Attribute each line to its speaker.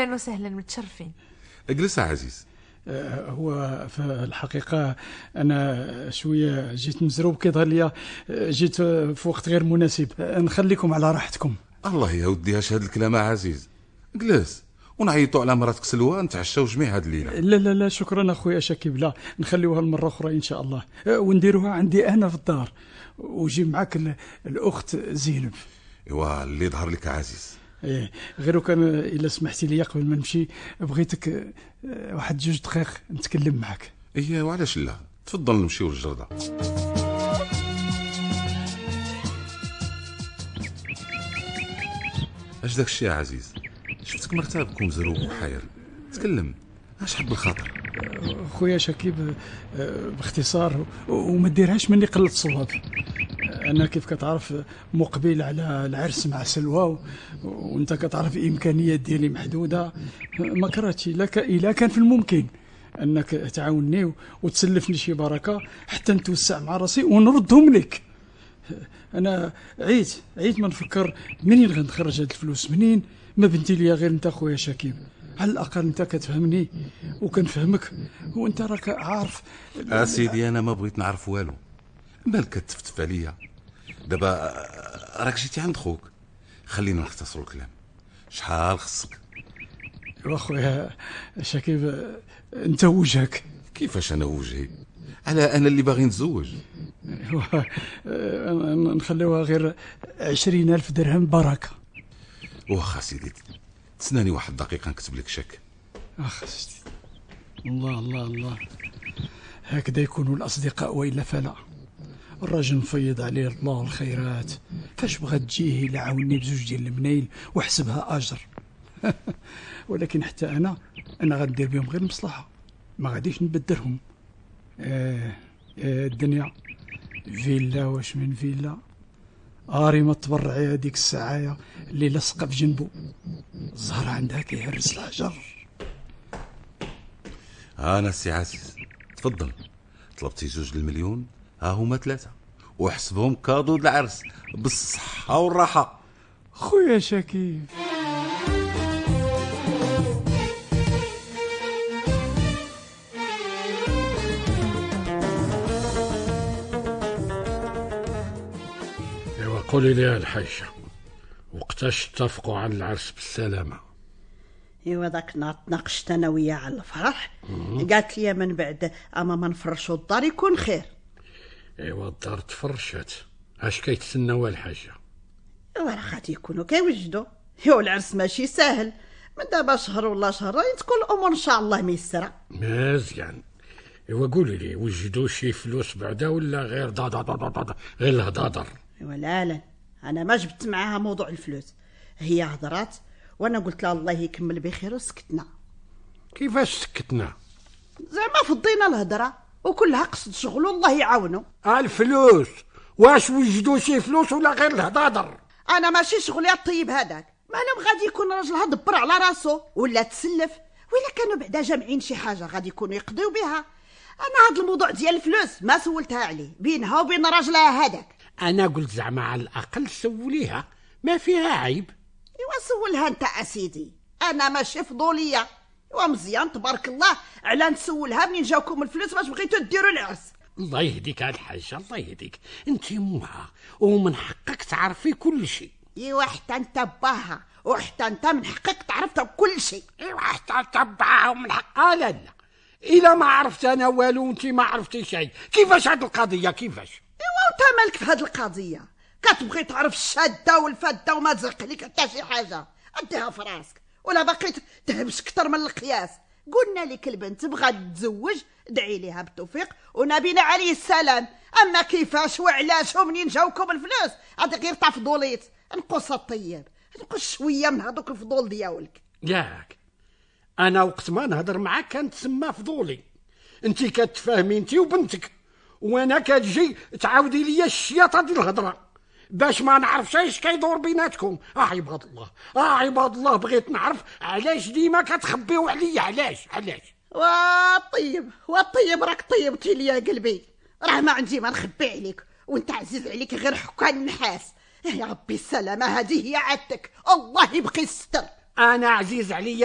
Speaker 1: أهلا وسهلا، متشرفين.
Speaker 2: اجلس يا عزيز.
Speaker 3: هو في الحقيقة أنا شوية جيت مزروب كيظهر ليا، جيت في وقت غير مناسب. نخليكم على راحتكم.
Speaker 2: الله يا ودي اش هاد الكلام يا عزيز، اجلس ونعيطوا على مراتك سلوى نتعشاو جميع هاد الليلة.
Speaker 3: لا شكرا أخويا شكيب، لا نخليوها المرة أخرى إن شاء الله، ونديروها عندي أنا في الدار، وجيب معك الأخت زينب.
Speaker 2: ايوا اللي ظهر لك يا عزيز.
Speaker 3: ايه غير كان الا سمحتي لي قبل ما نمشي بغيتك واحد 2 دقائق نتكلم معك.
Speaker 2: ايه وعلاش لا، تفضل نمشيو للجردة. اش داك الشيء يا عزيز؟ شفتك مرتبك ومزروب وحاير، تكلم اش حب الخاطر.
Speaker 3: خويا شكيب باختصار وما ديرهاش مني قلة صواب، انا كيف كتعرف مقبل على العرس مع سلوى، وانت كتعرف الامكانيات ديالي محدوده، ما كرهتش الا كان في الممكن انك تعاونني وتسلفني شي بركه حتى نتوسع مع راسي ونردهم لك. انا عيت ما نفكر منين غنخرج هاد الفلوس، منين ما بنتي ليا غير انت خويا شكيب. على الاقل انت كتفهمني وكنفهمك، وانت راك عارف.
Speaker 2: سيدي انا ما بغيت نعرف والو، مالك كتفتف عليا دابا؟ راك جيتي عند خوك، خلينا نختصروا الكلام. شحال خصك؟
Speaker 3: واخويا شكيب انت وجهك.
Speaker 2: كيفاش انا وجهي؟ انا اللي باغي نتزوج.
Speaker 3: نخليوها غير 20,000 درهم بركه.
Speaker 2: واخا سيدي، تسناني واحد دقيقه نكتب لك شك.
Speaker 3: سيدي. الله هكذا يكونوا الاصدقاء والا فلا. الراجل مفيض عليه الله الخيرات، فاش بغات تجيه الا عاوني ب2 ديال المنايل وحسبها اجر. ولكن حتى انا غندير بهم غير المصلحه، ما غاديش نبدرهم. الدنيا فيلا واش من فيلا، ما تبرعي هذيك السعايه اللي لصقه في جنبه، الزهر عندها كيهرس الحجر.
Speaker 2: انا السي عزيز تفضل، طلبتي 2 المليون، ها هما 3 وحسبهم كادو العرس بالصحه والراحه.
Speaker 3: خويا شكيب
Speaker 4: قولي لي الحاجة، وقتاش اتفقوا على العرس بالسلامة؟
Speaker 5: ايوا داك النهار تناقشت انا وياه على الفرح، قالت لي من بعد اما ما نفرشوا الدار يكون خير.
Speaker 4: ايوا الدار تفرشت، اش كيتسناو الحاجة؟
Speaker 5: ايوا راه غادي يكونوا كيوجدوا، ايوا العرس ماشي ساهل، من دابا شهر ولا شهرين تكون الامور ان شاء الله ميسره.
Speaker 4: مزيان. ايوا قولي لي، وجدوا شي فلوس بعدا ولا غير غير الهضاضر؟
Speaker 5: ايوا لا انا ما جبت معاها موضوع الفلوس، هي هضرات وانا قلت لها الله يكمل بخير وسكتنا.
Speaker 4: كيفاش سكتنا؟
Speaker 5: زعما فضينا الهضره وكلها قصد شغل والله يعاونوا.
Speaker 4: الفلوس واش وجدوا شي فلوس ولا غير الهضاضر؟
Speaker 5: انا ماشي شغلي الطيب هذاك، معلوم غادي يكون راجلها دبر على راسو ولا تسلف، ولا كانوا بعدا جامعين شي حاجه غادي يكونوا يقضيو بها. انا هذا الموضوع ديال الفلوس ما سولتها عليه، بينها وبين راجلها هذاك.
Speaker 4: انا قلت زعما على الاقل سوليها، ما فيها عيب.
Speaker 5: ايوا سولها انت اسيدي، انا ماشي فضوليه. ايوا مزيان تبارك الله على نسولها منين جاوكم الفلوس باش بغيتو ديروا العرس.
Speaker 4: الله يهديك الحاجه، الله يهديك، انت امها ومن حقك تعرفي كل شيء.
Speaker 5: ايوا حتى انت باها، وحتى انت من حقك تعرف كل شيء.
Speaker 4: ايوا حتى انت باها ومن حقها. لا الا ما عرفت انا والو وانت ما عرفتي شيء، كيفاش هاد القضيه كيفاش؟
Speaker 5: ايوا وانت مالك في هاد القضيه؟ كتبغي تعرف الشاده والفاده وما تزق لك حتى شي حاجه، اديها في راسك، ولا باقي تهبش كتر من القياس. قلنا لك البنت بغات تتزوج، دعي ليها بالتوفيق ونبينا عليه السلام. اما كيفاش وعلاش ومنين جاوكم الفلوس هذا غير تاع فضوليت. نقص الطيب، نقص شويه من هذوك الفضول ديالك.
Speaker 4: ياك انا وقت ما نهضر معاك كانت تسمى فضولي، انت كتفاهمي انت وبنتك، وانا كتجي تعاودي لي الشياطه ديال الهضره باش ما نعرفش ايش كيدور بيناتكم. عباد الله عباد الله، بغيت نعرف علاش ديما كتخبيو عليا، علاش؟
Speaker 5: والطيب راك طيبتي ليا قلبي، راه ما عندي ما نخبي عليك، وانت عزيز عليك غير حكان النحاس. يا ربي السلامه، هذه هي عادتك، الله يبقي الستر.
Speaker 4: انا عزيز عليا